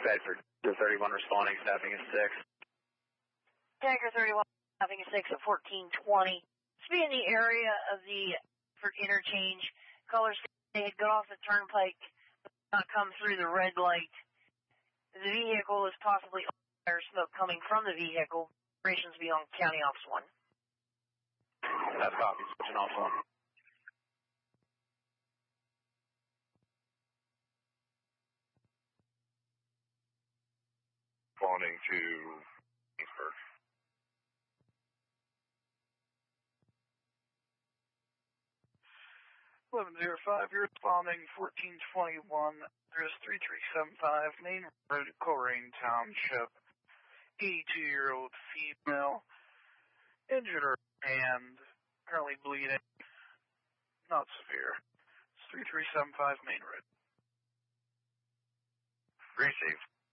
Bedford, 31 responding, staffing is 6. Tanker 31, staffing is 6 at 1420. To be in the area of the interchange, callers they had got off the turnpike, not come through the red light. The vehicle is possibly on fire, smoke coming from the vehicle. Operations be on County Office 1. That's copy, switching off 1. Responding to Kingsburg. 1105, you're responding 1421, address 3375, Main Road, Coleraine Township. 82-year-old female, injured her hand, currently bleeding, not severe. It's 3375 Main Road. Received.